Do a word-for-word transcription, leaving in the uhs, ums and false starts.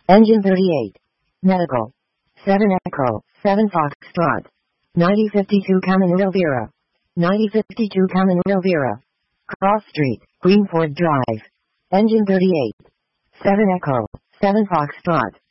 Engine thirty-eight. Medical. seven Echo, seven Foxtrot. ninety fifty-two Canon Elvira. ninety fifty-two Canon Elvira. Cross Street, Greenford Drive. Engine thirty-eight. seven Echo, seven Foxtrot.